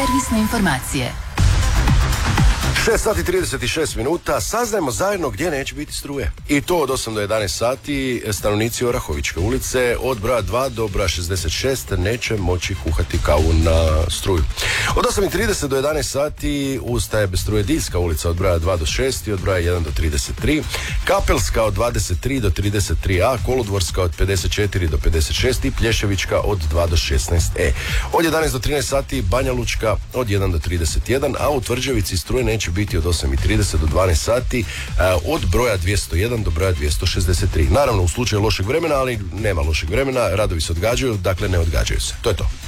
Servisne informacije. 6 sati 36 minuta, saznajemo zajedno gdje neće biti struje. I to od 8 do 11 sati stanovnici Orahovičke ulice od broja 2 do broja 66 neće moći kuhati kavu na struju. Od 8.30 do 11 sati ustaje bez struje Diljska ulica od broja 2 do 6 i od broja 1 do 33, Kapelska od 23 do 33a, Kolodvorska od 54 do 56 i Plješevićka od 2 do 16e. Od 11 do 13 sati Banja Lučka od 1 do 31, a u Tvrđevici struje neće biti od 8.30 do 12 sati od broja 201 do broja 263. Naravno u slučaju lošeg vremena, ali nema lošeg vremena, radovi se odgađaju, dakle ne odgađaju se. To je to.